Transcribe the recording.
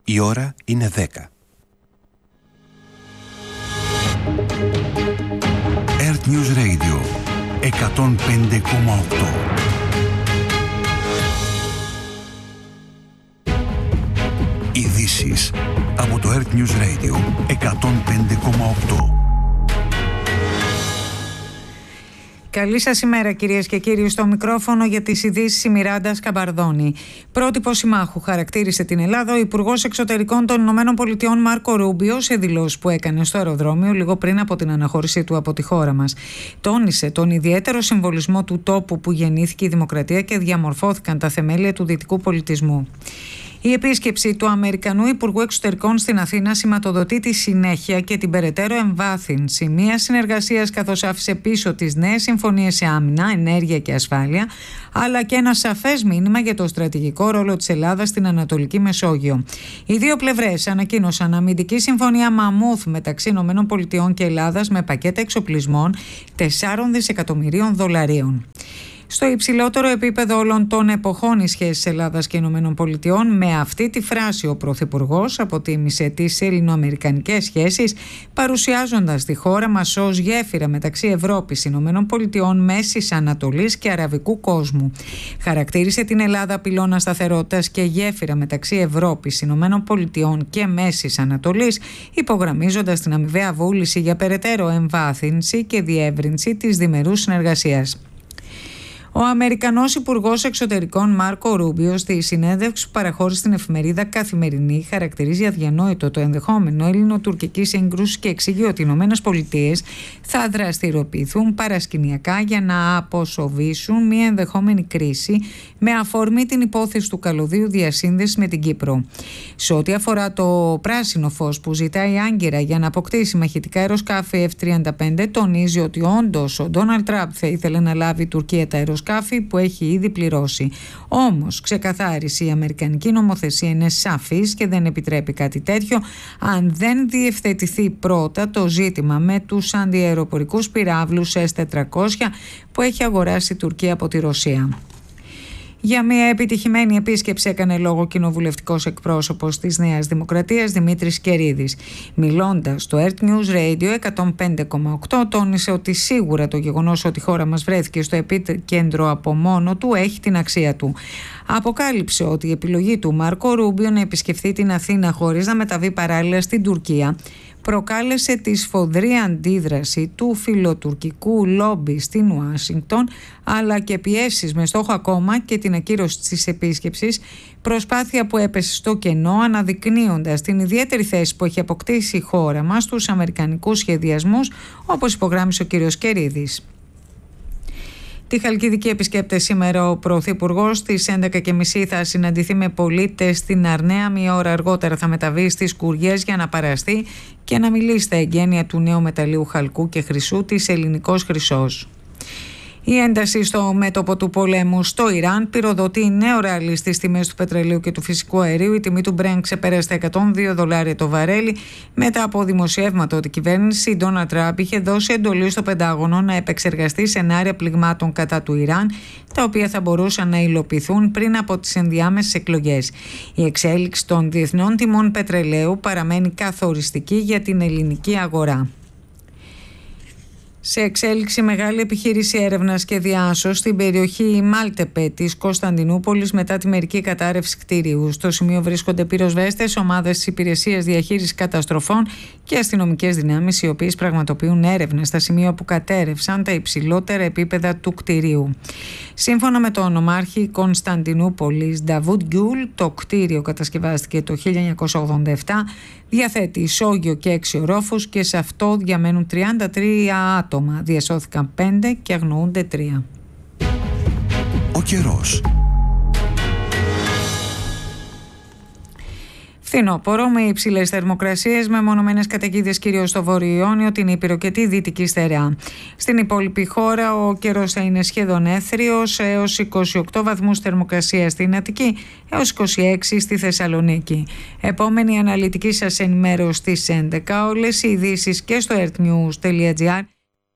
Η ώρα είναι 10. Earth News Radio 105,8. Ειδήσεις από το Earth News Radio 105,8. Καλή σας ημέρα κυρίες και κύριοι, στο μικρόφωνο για τις ειδήσεις η Μιράντα Σκαμπαρδόνη. Πρότυπο συμμάχου χαρακτήρισε την Ελλάδα ο Υπουργός Εξωτερικών των Ηνωμένων Πολιτειών Μάρκο Ρούμπιο σε δηλώσεις που έκανε στο αεροδρόμιο λίγο πριν από την αναχώρησή του από τη χώρα μας. Τόνισε τον ιδιαίτερο συμβολισμό του τόπου που γεννήθηκε η δημοκρατία και διαμορφώθηκαν τα θεμέλια του δυτικού πολιτισμού. Η επίσκεψη του Αμερικανού Υπουργού Εξωτερικών στην Αθήνα σηματοδοτεί τη συνέχεια και την περαιτέρω εμβάθυνση μιας συνεργασίας, καθώς άφησε πίσω τις νέες συμφωνίες σε άμυνα, ενέργεια και ασφάλεια, αλλά και ένα σαφές μήνυμα για το στρατηγικό ρόλο της Ελλάδας στην Ανατολική Μεσόγειο. Οι δύο πλευρές ανακοίνωσαν αμυντική συμφωνία μαμούθ μεταξύ ΗΠΑ και Ελλάδας με πακέτα εξοπλισμών 4 δισεκατομμυρίων δολαρίων. Στο υψηλότερο επίπεδο όλων των εποχών οι σχέσεις Ελλάδας και ΗΠΑ, με αυτή τη φράση ο Πρωθυπουργός αποτίμησε τις ελληνοαμερικανικές σχέσεις, παρουσιάζοντας τη χώρα μας ως γέφυρα μεταξύ Ευρώπης, ΗΠΑ, Μέσης Ανατολής και Αραβικού κόσμου. Χαρακτήρισε την Ελλάδα πυλώνα σταθερότητας και γέφυρα μεταξύ Ευρώπης, ΗΠΑ και Μέσης Ανατολής, υπογραμμίζοντας την αμοιβαία βούληση για περαιτέρω εμβάθυνση και διεύρυνση της διμερούς συνεργασίας. Ο Αμερικανός Υπουργός Εξωτερικών Μάρκο Ρούμπιο, στη συνέντευξη που παραχώρησε στην εφημερίδα Καθημερινή, χαρακτηρίζει αδιανόητο το ενδεχόμενο ελληνοτουρκικής σύγκρουσης και εξηγεί ότι οι ΗΠΑ θα δραστηριοποιηθούν παρασκηνιακά για να αποσοβήσουν μια ενδεχόμενη κρίση με αφορμή την υπόθεση του καλωδίου διασύνδεσης με την Κύπρο. Σε ό,τι αφορά το πράσινο φως που ζητάει η Άγκυρα για να αποκτήσει μαχητικά αεροσκάφη F-35, τονίζει ότι όντως ο Ντόναλντ Τραμπ θα ήθελε να λάβει η Τουρκία τα αεροσκάφη που έχει ήδη πληρώσει. Όμως, ξεκαθάρισε, η αμερικανική νομοθεσία είναι σαφής και δεν επιτρέπει κάτι τέτοιο αν δεν διευθετηθεί πρώτα το ζήτημα με τους αντιαεροπορικούς πυράβλους S-400 που έχει αγοράσει η Τουρκία από τη Ρωσία. Για μια επιτυχημένη επίσκεψη έκανε λόγο κοινοβουλευτικός εκπρόσωπος της Νέας Δημοκρατίας Δημήτρης Κερίδης. Μιλώντας στο Earth News Radio 105,8, τόνισε ότι σίγουρα το γεγονός ότι η χώρα μας βρέθηκε στο επίκεντρο από μόνο του έχει την αξία του. Αποκάλυψε ότι η επιλογή του Μάρκο Ρούμπιο να επισκεφθεί την Αθήνα χωρίς να μεταβεί παράλληλα στην Τουρκία προκάλεσε τη σφοδρή αντίδραση του φιλοτουρκικού λόμπι στην Ουάσιγκτον, αλλά και πιέσεις με στόχο ακόμα και την ακύρωση της επίσκεψης, προσπάθεια που έπεσε στο κενό, αναδεικνύοντας την ιδιαίτερη θέση που έχει αποκτήσει η χώρα μας στους αμερικανικούς σχεδιασμούς, όπως υπογράμμισε ο κ. Κερίδης. Τη Χαλκιδική επισκέπτε σήμερα ο Πρωθυπουργός. Στις 11.30 θα συναντηθεί με πολίτες στην Αρναία. Μία ώρα αργότερα θα μεταβεί στις Κουριές για να παραστεί και να μιλήσει στα εγγένεια του νέου μεταλλείου χαλκού και χρυσού της Ελληνικός Χρυσός. Η ένταση στο μέτωπο του πολέμου στο Ιράν πυροδοτεί νέο ράλι στις τιμές του πετρελαίου και του φυσικού αερίου. Η τιμή του Brent ξεπέρασε τα $102 το βαρέλι μετά από δημοσιεύματα ότι η κυβέρνηση Ντόναλντ Τραμπ είχε δώσει εντολή στο Πεντάγωνο να επεξεργαστεί σενάρια πληγμάτων κατά του Ιράν, τα οποία θα μπορούσαν να υλοποιηθούν πριν από τις ενδιάμεσες εκλογές. Η εξέλιξη των διεθνών τιμών πετρελαίου παραμένει καθοριστική για την ελληνική αγορά. Σε εξέλιξη μεγάλη επιχείρηση έρευνας και διάσωσης στην περιοχή Μάλτεπε της Κωνσταντινούπολης μετά τη μερική κατάρρευση κτηρίου. Στο σημείο βρίσκονται πυροσβέστες, ομάδες της Υπηρεσίας Διαχείρισης Καταστροφών και αστυνομικές δυνάμεις, οι οποίες πραγματοποιούν έρευνα στα σημεία που κατέρευσαν τα υψηλότερα επίπεδα του κτηρίου. Σύμφωνα με τον νομάρχη Κωνσταντινούπολης Νταβούντ Γκιούλ, το κτίριο κατασκευάστηκε το 1987, διαθέτει ισόγειο και 6 ορόφους και σε αυτό διαμένουν 33 άτομα. Διασώθηκαν 5 και αγνοούνται 3. Ο καιρός. Φθινόπωρο με υψηλές θερμοκρασίες, με μονομένες καταιγίδες κυρίως στο Βόρειο Ιόνιο, την Ήπειρο και τη Δυτική Στερεά. Στην υπόλοιπη χώρα ο καιρός θα είναι σχεδόν έθριος, έως 28 βαθμούς θερμοκρασία στην Αττική, έως 26 στη Θεσσαλονίκη. Επόμενη αναλυτική σας ενημέρωση στις 11. Όλες οι ειδήσεις και στο earthnews.gr